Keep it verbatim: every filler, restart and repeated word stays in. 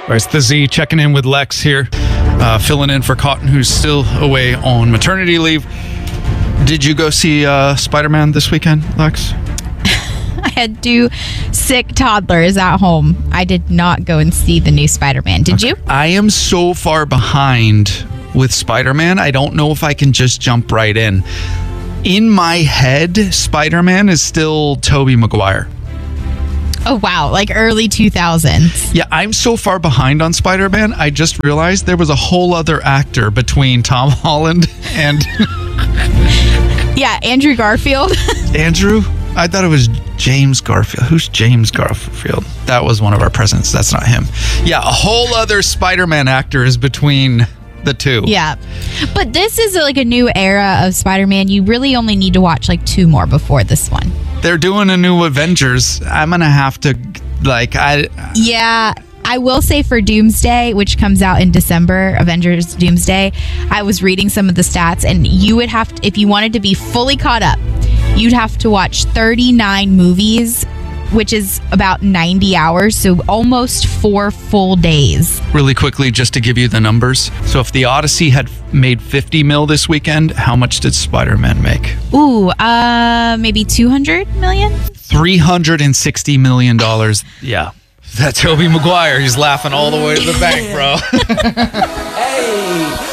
right, it's the Z checking in with Lex here, uh, filling in for Cotton, who's still away on maternity leave. Did you go see uh, Spider-Man this weekend, Lex? I had two sick toddlers at home. I did not go and see the new Spider-Man. Did okay. you? I am so far behind with Spider-Man. I don't know if I can just jump right in. In my head, Spider-Man is still Tobey Maguire. Oh, wow. Like early two thousands. Yeah, I'm so far behind on Spider-Man. I just realized there was a whole other actor between Tom Holland and... yeah, Andrew Garfield. Andrew? I thought it was James Garfield. Who's James Garfield? That was one of our presidents. That's not him. Yeah, a whole other Spider-Man actor is between the two. Yeah. But this is like a new era of Spider-Man. You really only need to watch like two more before this one. They're doing a new Avengers. I'm going to have to, like, I... Yeah, I will say for Doomsday, which comes out in December, Avengers Doomsday, I was reading some of the stats, and you would have to, if you wanted to be fully caught up, you'd have to watch thirty-nine movies, which is about ninety hours, so almost four full days. Really quickly, just to give you the numbers. So if the Odyssey had made fifty mil this weekend, how much did Spider-Man make? Ooh, uh, maybe two hundred million? three hundred sixty million dollars. Yeah. That's Tobey Maguire. He's laughing all the way to the bank, bro. Hey.